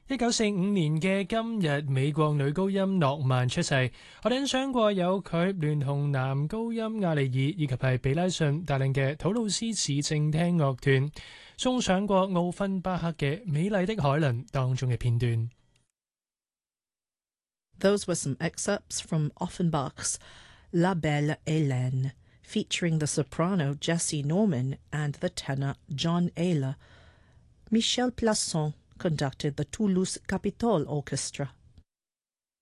1945年嘅今日，美國女高音諾曼出世。我哋欣賞過有佢聯同男高音亞利爾以及係比拉遜帶領嘅土魯斯市政廳樂團，送上過奧芬巴克嘅《美麗的海倫》當中嘅片段。 Those were some excerpts from Offenbach's La Belle Hélène, featuring the soprano Jessie Norman and the tenor John Ayler. Michel Plasson conducted the Toulouse Capitol Orchestra.